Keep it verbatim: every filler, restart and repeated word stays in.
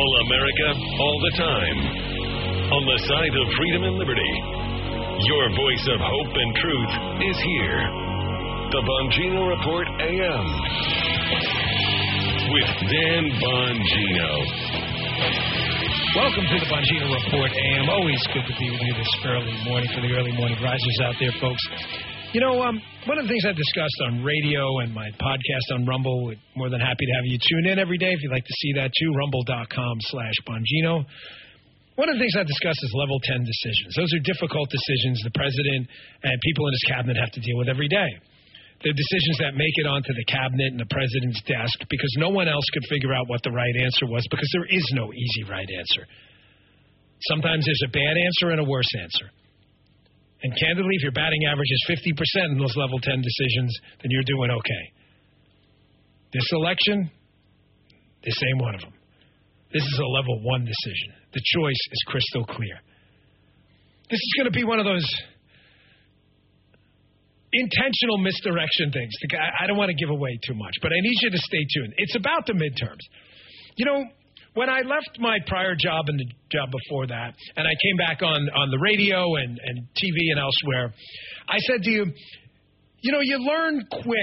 All America, all the time. On the side of freedom and liberty. Your voice of hope and truth is here. The Bongino Report A M. With Dan Bongino. Welcome to the Bongino Report A M. Always good to be with you this early morning for the early morning risers out there, folks. You know, um, one of the things I've discussed on radio and my podcast on Rumble, we're more than happy to have you tune in every day if you'd like to see that too, rumble.com slash Bongino. One of the things I've discussed is level ten decisions. Those are difficult decisions the president and people in his cabinet have to deal with every day. They're decisions that make it onto the cabinet and the president's desk because no one else could figure out what the right answer was because there is no easy right answer. Sometimes there's a bad answer and a worse answer. And candidly, if your batting average is fifty percent in those level ten decisions, then you're doing okay. This election, this ain't one of them. This is a level one decision. The choice is crystal clear. This is going to be one of those intentional misdirection things. I don't want to give away too much, but I need you to stay tuned. It's about the midterms. You know, when I left my prior job and the job before that, and I came back on, on the radio and, and T V and elsewhere, I said to you, you know, you learn quick